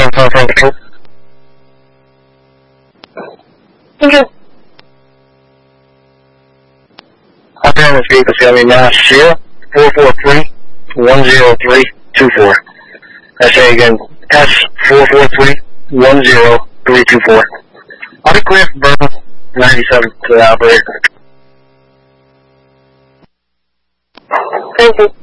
755 control. Thank you. Operator this vehicle, Shelby Mass 443-10324. I say again, S443-10324. I'll be clear for burn 97 to the operator. Thank you.